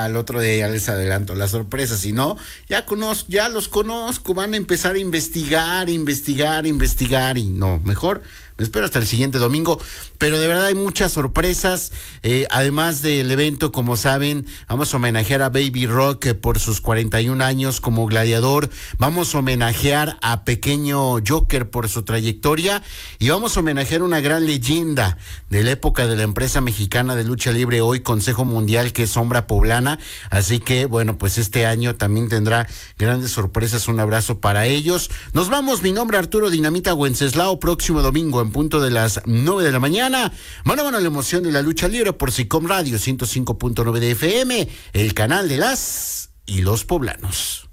al otro día ya les adelanto la sorpresa. Si no, ya los conozco, van a empezar a investigar y no, mejor me espero hasta el siguiente domingo, pero de verdad hay muchas sorpresas. Además del evento, como saben, vamos a homenajear a Baby Rock por sus 41 años como gladiador, vamos a homenajear a Pequeño Joker por su trayectoria y vamos a homenajear a una gran leyenda de la época de la empresa mexicana de lucha libre, hoy Consejo Mundial, que es Sombra Poblana. Así que bueno, pues este año también tendrá grandes sorpresas. Un abrazo para ellos. Nos vamos, mi nombre es Arturo Dinamita Wenceslao, próximo domingo en punto de las 9 de la mañana, mano a mano la emoción de la lucha libre por SICOM Radio 105.9 de FM, el canal de las y los poblanos.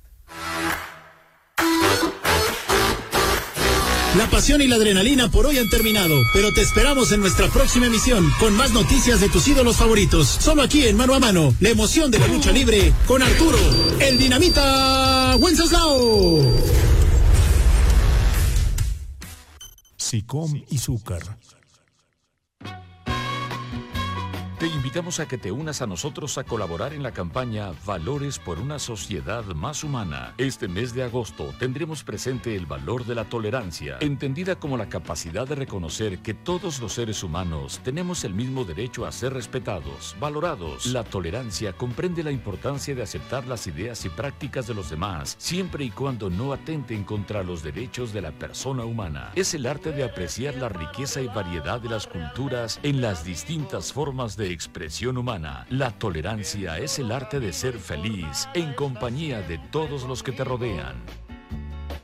La pasión y la adrenalina por hoy han terminado, pero te esperamos en nuestra próxima emisión con más noticias de tus ídolos favoritos. Solo aquí en Mano a Mano, la emoción de la lucha libre con Arturo, el Dinamita Wenceslao. SICOM y Zúcar. Te invitamos a que te unas a nosotros a colaborar en la campaña Valores por una sociedad más humana. Este mes de agosto tendremos presente el valor de la tolerancia, entendida como la capacidad de reconocer que todos los seres humanos tenemos el mismo derecho a ser respetados, valorados. La tolerancia comprende la importancia de aceptar las ideas y prácticas de los demás, siempre y cuando no atenten contra los derechos de la persona humana. Es el arte de apreciar la riqueza y variedad de las culturas en las distintas formas de expresión humana. La tolerancia es el arte de ser feliz en compañía de todos los que te rodean.